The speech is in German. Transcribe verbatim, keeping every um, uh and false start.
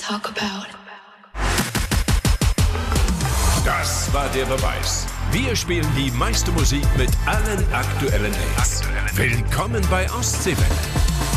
talk about. Das war der Beweis. Wir spielen die meiste Musik mit allen aktuellen Hits. Willkommen bei Ostseewelle.